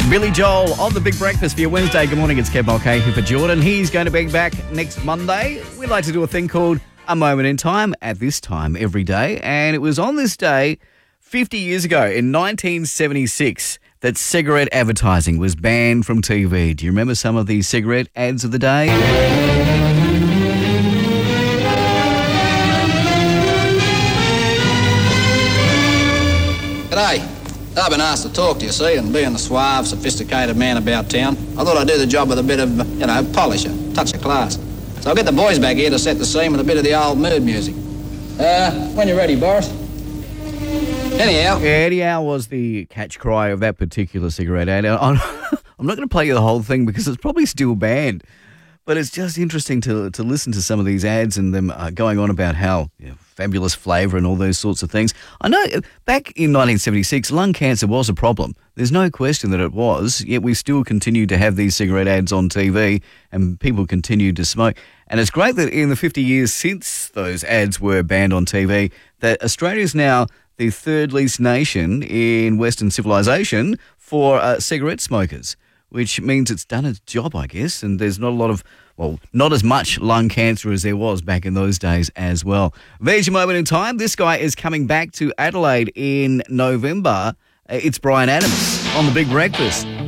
Billy Joel on The Big Breakfast for your Wednesday. Good morning, it's Kev Mulcahy for Jordan. He's going to be back next Monday. We like to do a thing called A Moment in Time at this time every day. And it was on this day 50 years ago in 1976 that cigarette advertising was banned from TV. Do you remember some of the cigarette ads of the day? G'day. I've been asked to talk to you, see, and being the suave, sophisticated man about town, I thought I'd do the job with a bit of, polish, a touch of class. So I'll get the boys back here to set the scene with a bit of the old mood music. When you're ready, Boris. Anyhow was the catch cry of that particular cigarette ad. I'm not going to play you the whole thing because it's probably still banned, but it's just interesting to listen to some of these ads and them going on about how fabulous flavour and all those sorts of things. I know back in 1976, lung cancer was a problem. There's no question that it was, yet we still continue to have these cigarette ads on TV and people continue to smoke. And it's great that in the 50 years since those ads were banned on TV, that Australia is now the third least nation in Western civilization for cigarette smokers, which means it's done its job, I guess, and there's not a lot of, not as much lung cancer as there was back in those days as well. There's your moment in time. This guy is coming back to Adelaide in November. It's Bryan Adams on The Big Breakfast.